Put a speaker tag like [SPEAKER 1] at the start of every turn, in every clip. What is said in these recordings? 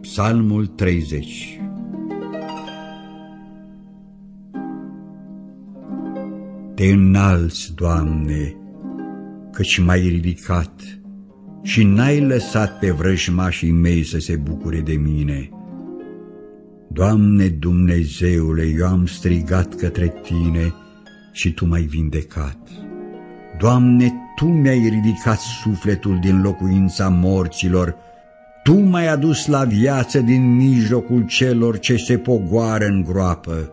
[SPEAKER 1] Psalmul 30. Te înalți, Doamne, căci m-ai ridicat și n-ai lăsat pe vrăjmașii mei să se bucure de mine. Doamne Dumnezeule, eu am strigat către Tine și Tu m-ai vindecat. Doamne, Tu mi-ai ridicat sufletul din locuința morților, Tu m-ai adus la viață din mijlocul celor ce se pogoară în groapă.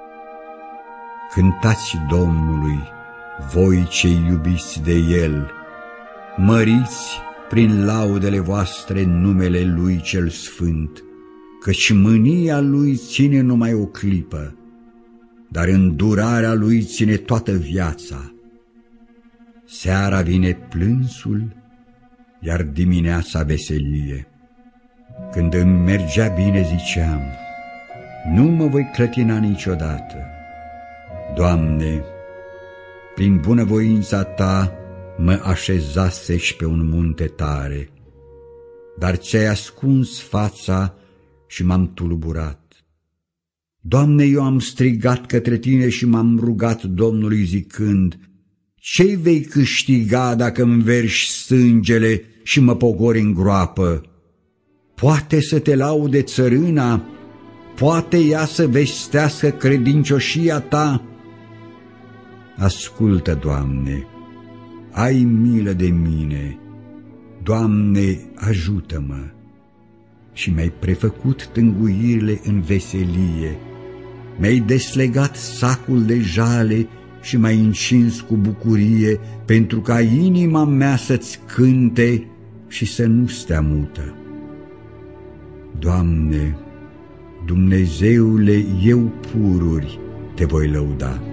[SPEAKER 1] Cântați Domnului, voi cei iubiți de El, măriți prin laudele voastre numele Lui cel Sfânt, căci mânia Lui ține numai o clipă, dar îndurarea Lui ține toată viața. Seara vine plânsul, iar dimineața veselie. Când îmi mergea bine ziceam, nu mă voi clătina niciodată. Doamne, prin bunăvoința Ta mă așezasești pe un munte tare, dar ți-ai ascuns fața și m-am tulburat. Doamne, eu am strigat către Tine și m-am rugat Domnului zicând, ce vei câștiga dacă îmi verși sângele și mă pogori în groapă? Poate să te laude țărâna? Poate ea să vestească credincioșia Ta? Ascultă, Doamne, ai milă de mine, Doamne, ajută-mă! Și mi-ai prefăcut tânguirile în veselie, mi-ai deslegat sacul de jale și m-ai încins cu bucurie, pentru ca inima mea să-ți cânte și să nu stea mută. Doamne, Dumnezeule, eu pururi Te voi lăuda.